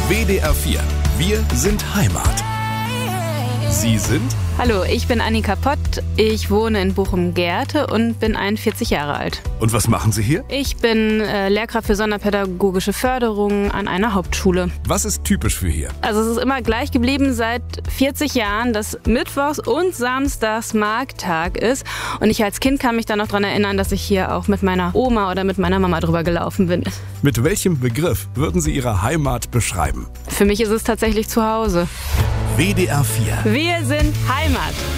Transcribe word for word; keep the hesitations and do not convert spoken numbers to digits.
W D R vier. Wir sind Heimat. Sie sind? Hallo, ich bin Annika Pott. Ich wohne in Bochum-Gerte und bin einundvierzig Jahre alt. Und was machen Sie hier? Ich bin äh, Lehrkraft für sonderpädagogische Förderung an einer Hauptschule. Was ist typisch für hier? Also es ist immer gleich geblieben seit vierzig Jahren, dass Mittwochs und Samstags Markttag ist. Und ich als Kind kann mich dann noch daran erinnern, dass ich hier auch mit meiner Oma oder mit meiner Mama drüber gelaufen bin. Mit welchem Begriff würden Sie Ihre Heimat beschreiben? Für mich ist es tatsächlich zu Hause. W D R vier. Wir sind Heimat.